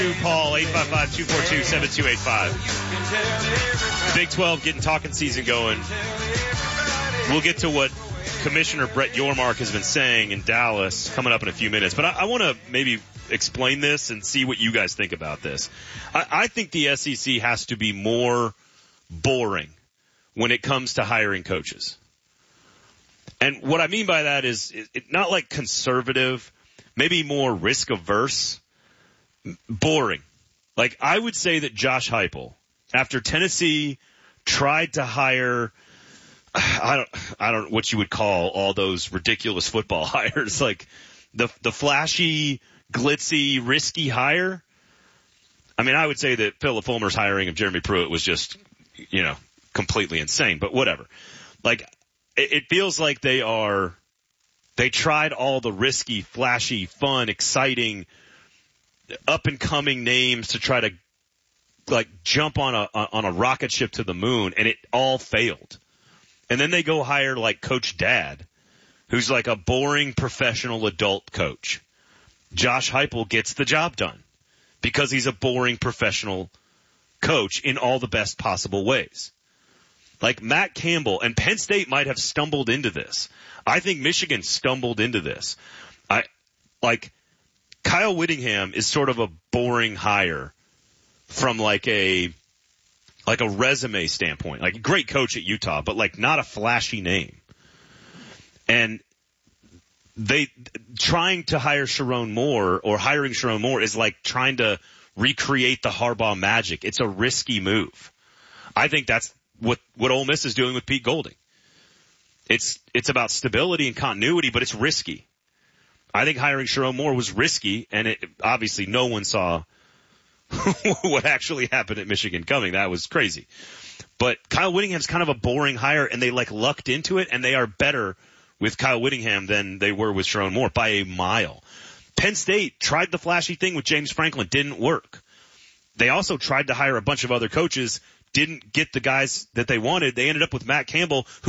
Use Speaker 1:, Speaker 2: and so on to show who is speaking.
Speaker 1: Paul, 855-242-7285. Big 12 getting talking season going. We'll get to what Commissioner Brett Yormark has been saying in Dallas coming up in a few minutes. But I want to maybe explain this and see what you guys think about this. I think the SEC has to be more boring when it comes to hiring coaches. And what I mean by that is not like conservative, maybe more risk averse. Boring. Like, I would say that Josh Heupel, after Tennessee tried to hire, I don't know what you would call all those ridiculous football hires, like the flashy, glitzy, risky hire. I mean, I would say that Philip Fulmer's hiring of Jeremy Pruitt was just, completely insane, but whatever. Like, it feels like they tried all the risky, flashy, fun, exciting, up-and-coming names to try to, jump on a rocket ship to the moon, and it all failed. And then they go hire, Coach Dad, who's like a boring professional adult coach. Josh Heupel gets the job done because he's a boring professional coach in all the best possible ways. Like Matt Campbell, and Penn State might have stumbled into this. I think Michigan stumbled into this. Kyle Whittingham is sort of a boring hire from a resume standpoint. Like, great coach at Utah, but not a flashy name. And trying to hire Sharon Moore, or hiring Sharon Moore, is like trying to recreate the Harbaugh magic. It's a risky move. I think that's what Ole Miss is doing with Pete Golding. It's about stability and continuity, but it's risky. I think hiring Sharon Moore was risky, and obviously no one saw what actually happened at Michigan coming. That was crazy. But Kyle Whittingham's kind of a boring hire, and they lucked into it, and they are better with Kyle Whittingham than they were with Sharon Moore by a mile. Penn State tried the flashy thing with James Franklin, didn't work. They also tried to hire a bunch of other coaches, didn't get the guys that they wanted. They ended up with Matt Campbell, who